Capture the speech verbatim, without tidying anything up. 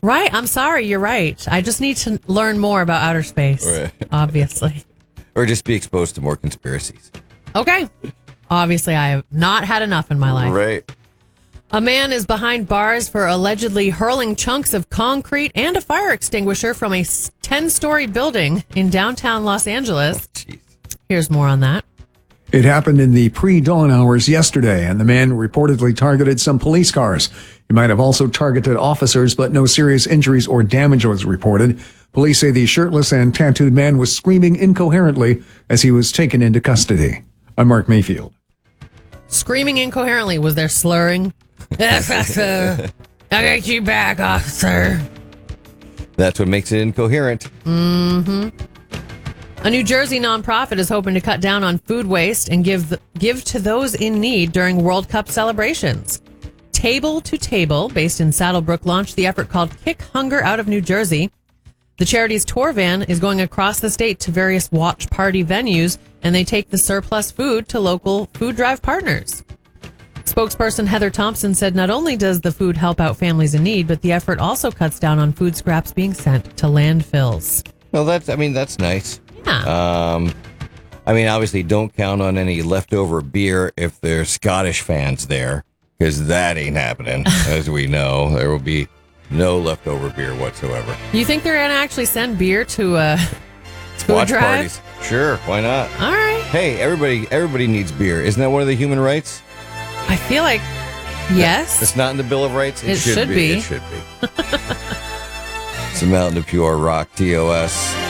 Right. I'm sorry. You're right. I just need to learn more about outer space, Right. obviously. Or just be exposed to more conspiracies. Okay. Obviously, I have not had enough in my life. Right. A man is behind bars for allegedly hurling chunks of concrete and a fire extinguisher from a ten-story building in downtown Los Angeles. Jeez. Here's more on that. It happened in the pre-dawn hours yesterday, and the man reportedly targeted some police cars. He might have also targeted officers, but no serious injuries or damage was reported. Police say the shirtless and tattooed man was screaming incoherently as he was taken into custody. I'm Mark Mayfield. Screaming incoherently. Was there slurring? I got you back, officer. That's what makes it incoherent. Mm-hmm. A New Jersey nonprofit is hoping to cut down on food waste and give give to those in need during World Cup celebrations. Table to Table, based in Saddlebrook, launched the effort called Kick Hunger Out of New Jersey. The charity's tour van is going across the state to various watch party venues, and they take the surplus food to local food drive partners. Spokesperson Heather Thompson said not only does the food help out families in need, but the effort also cuts down on food scraps being sent to landfills. Well, that's, I mean, that's nice. Yeah. Um, I mean, obviously, don't count on any leftover beer if there's Scottish fans there, because that ain't happening. As we know, there will be no leftover beer whatsoever. You think they're going to actually send beer to a food Watch drive? parties. Sure, why not? All right. Hey, everybody, everybody needs beer. Isn't that one of the human rights? I feel like, yes. It's not in the Bill of Rights. It, It should be. It should be. It's a Mountain of Pure Rock, T O S.